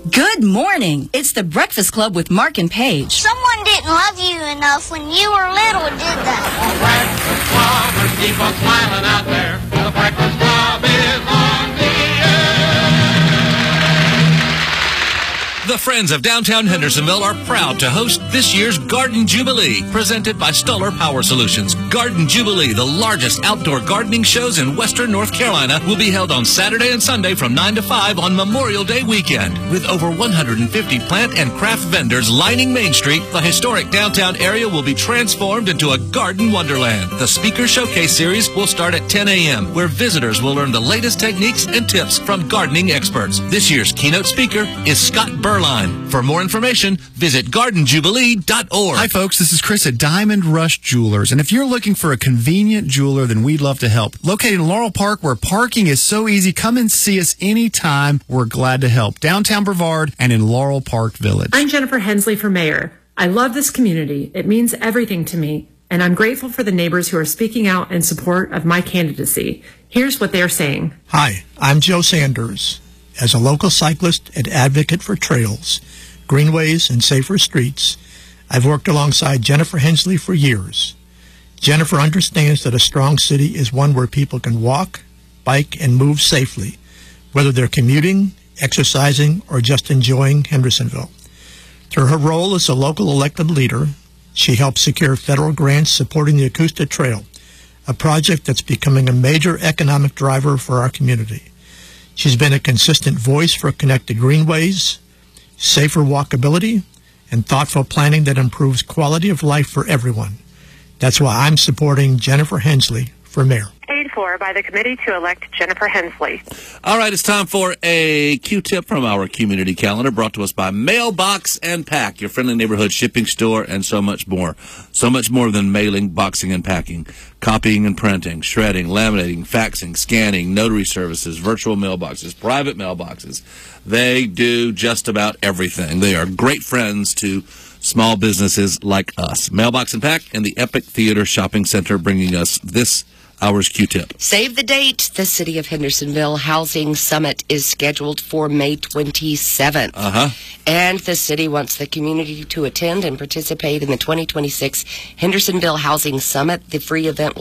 Good morning. It's the Breakfast Club with Mark and Paige. Someone didn't love you enough when you were little, did they? The Breakfast Club, and keep on smiling out there. The Breakfast Club is on the The Friends of Downtown Hendersonville are proud to host this year's Garden Jubilee, presented by Stoller Power Solutions. Garden Jubilee, the largest outdoor gardening shows in western North Carolina, will be held on Saturday and Sunday from 9 to 5 on Memorial Day weekend. With over 150 plant and craft vendors lining Main Street, the historic downtown area will be transformed into a garden wonderland. The Speaker Showcase Series will start at 10 a.m., where visitors will learn the latest techniques and tips from gardening experts. This year's keynote speaker is Scott Burline. For more information, visit gardenjubilee.org. Hi, folks. This is Chris at Diamond Rush Jewelers. And if you're looking for a convenient jeweler, then we'd love to help. Located in Laurel Park, where parking is so easy, come and see us anytime. We're glad to help. Downtown Brevard and in Laurel Park Village. I'm Jennifer Hensley for mayor. I love this community. It means everything to me. And I'm grateful for the neighbors who are speaking out in support of my candidacy. Here's what they're saying. Hi, I'm Joe Sanders. As a local cyclist and advocate for trails, greenways, and safer streets, I've worked alongside Jennifer Hensley for years. Jennifer understands that a strong city is one where people can walk, bike, and move safely, whether they're commuting, exercising, or just enjoying Hendersonville. Through her role as a local elected leader, she helped secure federal grants supporting the Acoustic Trail, a project that's becoming a major economic driver for our community. She's been a consistent voice for connected greenways, safer walkability, and thoughtful planning that improves quality of life for everyone. That's why I'm supporting Jennifer Hensley for mayor. Paid for by the committee to elect Jennifer Hensley. All right, it's time for a Q-tip from our community calendar, brought to us by Mailbox and Pack, your friendly neighborhood shipping store, and so much more. So much more than mailing, boxing, and packing. Copying and printing, shredding, laminating, faxing, scanning, notary services, virtual mailboxes, private mailboxes. They do just about everything. They are great friends to small businesses like us. Mailbox and Pack and the Epic Theater Shopping Center bringing us this hour's Q-tip. Save the date. The City of Hendersonville Housing Summit is scheduled for May 27th. And the city wants the community to attend and participate in the 2026 Hendersonville Housing Summit. The free event will